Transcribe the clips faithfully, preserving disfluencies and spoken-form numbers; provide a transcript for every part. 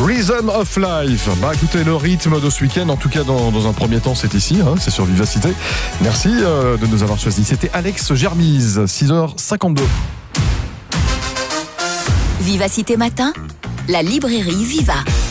Rhythm of Life. Bah écoutez, le rythme de ce week-end, en tout cas dans, dans un premier temps, c'est ici, hein, c'est sur Vivacité. Merci euh, de nous avoir choisis. C'était Alex Germise, six heures cinquante-deux. Vivacité Matin, la librairie Viva.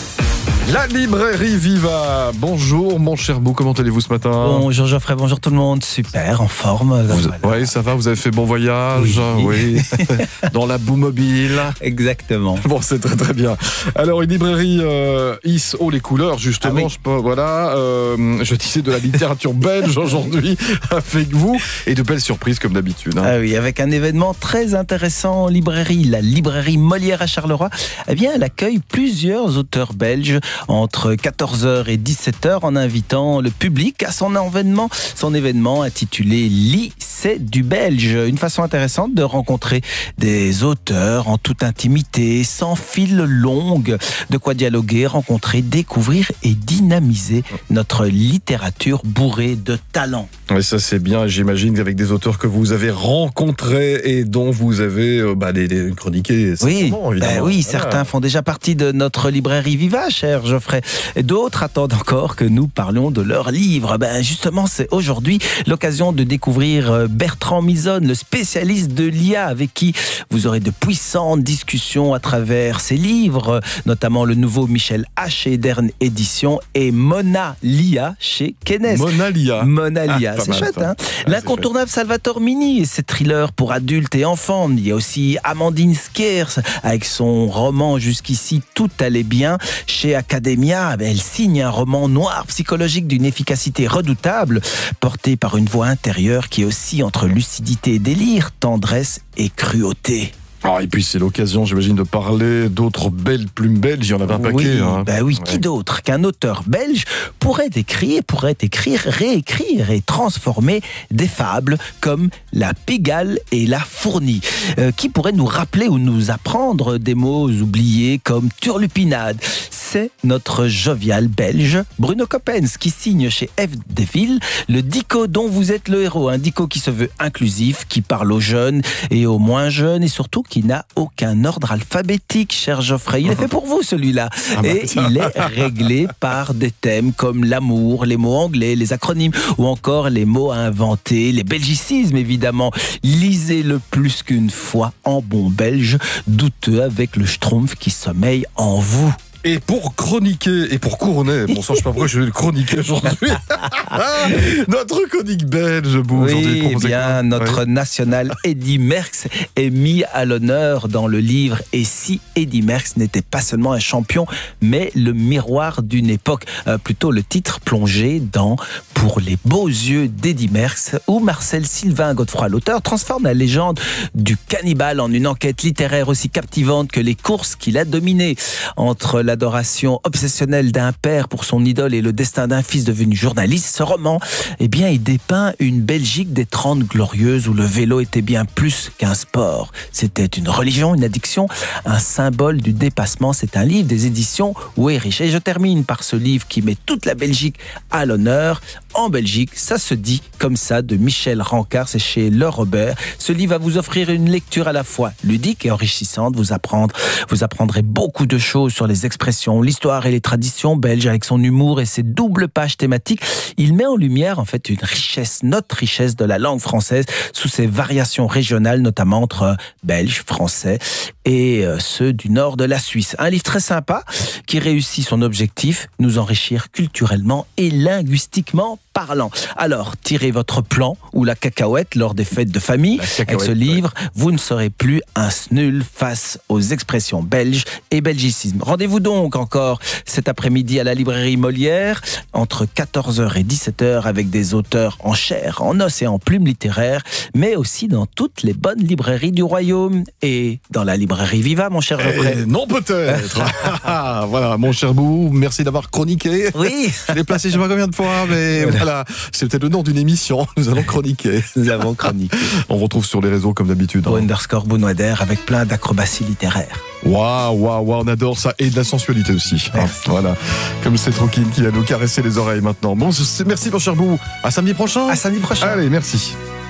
La librairie Viva. Bonjour mon cher Bou, comment allez-vous ce matin? Bonjour Geoffrey, bonjour tout le monde, super, en forme. Vous, voilà. Oui, ça va, vous avez fait bon voyage, oui, oui. Dans la boue mobile. Exactement. Bon, c'est très très bien. Alors, une librairie euh, hisse haut les couleurs, justement, ah oui. je peux, voilà, euh, je disais de la littérature belge aujourd'hui avec vous, et de belles surprises comme d'habitude. Hein. Ah oui, avec un événement très intéressant en librairie, la librairie Molière à Charleroi. Eh bien, elle accueille plusieurs auteurs belges entre quatorze heures et dix-sept heures en invitant le public à son événement, son événement intitulé Lycée du Belge. Une façon intéressante de rencontrer des auteurs en toute intimité, sans fil longue, de quoi dialoguer, rencontrer, découvrir et dynamiser notre littérature bourrée de talent. Oui, ça c'est bien, j'imagine qu'avec des auteurs que vous avez rencontrés et dont vous avez euh, bah, des, des chroniqués. Oui, moment, évidemment. Ben oui, voilà. Certains font déjà partie de notre librairie Viva, cher Geoffrey. Et d'autres attendent encore que nous parlions de leurs livres. Ben justement, c'est aujourd'hui l'occasion de découvrir Bertrand Misonne, le spécialiste de l'I A, avec qui vous aurez de puissantes discussions à travers ses livres, notamment le nouveau Michel H chez Edern Éditions et Mona l'I A chez Kenes. Mona l'I A. Mona l'I A, ah, c'est mal, chouette, hein. ah, L'incontournable Salvatore Mini et ses thrillers pour adultes et enfants. Il y a aussi Amandine Skiers avec son roman Jusqu'ici tout allait bien chez Academia. Elle signe un roman noir psychologique d'une efficacité redoutable, porté par une voix intérieure qui est aussi entre lucidité et délire, tendresse et cruauté. Ah, et puis c'est l'occasion, j'imagine, de parler d'autres belles plumes belges. Il y en avait un paquet. Oui, hein. bah oui. Ouais. Qui d'autre qu'un auteur belge pourrait écrire, pourrait écrire, réécrire et transformer des fables comme La Pégale et La Fournie, euh, qui pourrait nous rappeler ou nous apprendre des mots oubliés comme turlupinade. C'est notre jovial belge Bruno Coppens qui signe chez F. Deville le dico dont vous êtes le héros. Un dico qui se veut inclusif, qui parle aux jeunes et aux moins jeunes et surtout qui n'a aucun ordre alphabétique, cher Geoffrey. Il est fait pour vous, celui-là. Ah bah, et il est réglé par des thèmes comme l'amour, les mots anglais, les acronymes ou encore les mots à inventer, les belgicismes évidemment. Lisez-le plus qu'une fois en bon belge, douteux avec le schtroumpf qui sommeille en vous. Et pour chroniquer, et pour couronner, bon sang, je sais pas pourquoi je vais le chroniquer aujourd'hui. Notre chronique belge, Bou, oui, aujourd'hui. Eh bien, notre ouais. national Eddy Merckx est mis à l'honneur dans le livre « Et si Eddy Merckx n'était pas seulement un champion, mais le miroir d'une époque ». Euh, plutôt le titre plongé dans « Pour les beaux yeux d'Eddy Merckx » où Marcel Sylvain Godefroy, l'auteur, transforme la légende du cannibale en une enquête littéraire aussi captivante que les courses qu'il a dominées. Entre la l'adoration obsessionnelle d'un père pour son idole et le destin d'un fils devenu journaliste, ce roman, eh bien, il dépeint une Belgique des Trente Glorieuses où le vélo était bien plus qu'un sport. C'était une religion, une addiction, un symbole du dépassement. C'est un livre des éditions Weyrich. Et je termine par ce livre qui met toute la Belgique à l'honneur. En Belgique, ça se dit comme ça, de Michel Rancard, c'est chez Le Robert. Ce livre va vous offrir une lecture à la fois ludique et enrichissante. Vous apprendre, vous apprendrez beaucoup de choses sur les expressions, l'histoire et les traditions belges avec son humour et ses doubles pages thématiques. Il met en lumière en fait une richesse, notre richesse de la langue française sous ses variations régionales, notamment entre belges, français et ceux du nord de la Suisse. Un livre très sympa qui réussit son objectif, nous enrichir culturellement et linguistiquement parlant. Alors, tirez votre plan ou la cacahuète lors des fêtes de famille. Avec ce livre, ouais. vous ne serez plus un snul face aux expressions belges et belgicismes. Rendez-vous donc encore cet après-midi à la librairie Molière entre quatorze heures et dix-sept heures avec des auteurs en chair, en os et en plumes littéraires, mais aussi dans toutes les bonnes librairies du royaume et dans la librairie Viva, mon cher Geoffrey. Non, peut-être. Voilà, mon cher Bou, merci d'avoir chroniqué. Oui. Je l'ai placé je ne sais pas combien de fois, mais voilà. Voilà, c'est peut-être le nom d'une émission. Nous allons chroniquer. Nous avons chroniqué. On retrouve sur les réseaux comme d'habitude. Hein. Underscore Bounoider avec plein d'acrobaties littéraires. Waouh, waouh, waouh, on adore ça. Et de la sensualité aussi. Hein, voilà. Comme c'est tranquille qui va nous caresser les oreilles maintenant. Bon, merci mon cher Bou. À samedi prochain. À samedi prochain. Allez, merci.